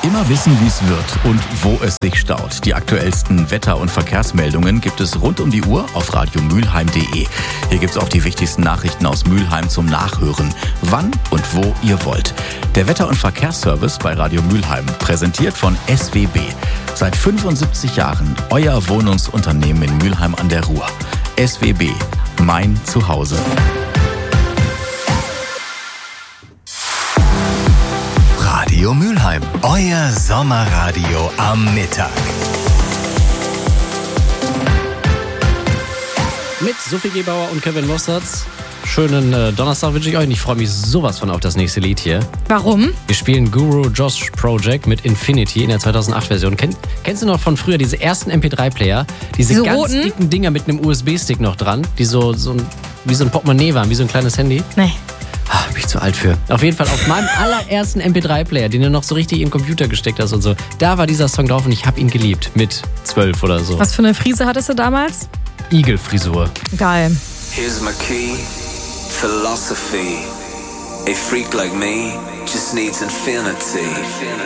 Immer wissen, wie es wird und wo es sich staut. Die aktuellsten Wetter- und Verkehrsmeldungen gibt es rund um die Uhr auf radiomülheim.de. Hier gibt es auch die wichtigsten Nachrichten aus Mülheim zum Nachhören, wann und wo ihr wollt. Der Wetter- und Verkehrsservice bei Radio Mülheim, präsentiert von SWB. Seit 75 Jahren euer Wohnungsunternehmen in Mülheim an der Ruhr. SWB, mein Zuhause. Radio Mülheim, euer Sommerradio am Mittag. Mit Sophie Gebauer und Kevin Mossertz. Schönen Donnerstag wünsche ich euch und ich freue mich sowas von auf das nächste Lied hier. Warum? Wir spielen Guru Josh Project mit Infinity in der 2008-Version. Kennst du noch von früher diese ersten MP3-Player? Diese ganz roten? dicken Dinger mit einem USB-Stick noch dran, die wie so ein Portemonnaie waren, wie so ein kleines Handy? Nee. Bin ich zu alt für. Auf jeden Fall auf meinem allerersten MP3-Player, den du noch so richtig in den Computer gesteckt hast und so. Da war dieser Song drauf und ich habe ihn geliebt. Mit 12 oder so. Was für eine Frise hattest du damals? Igelfrisur. Geil. Here's my key, philosophy. A freak like me just needs infinity.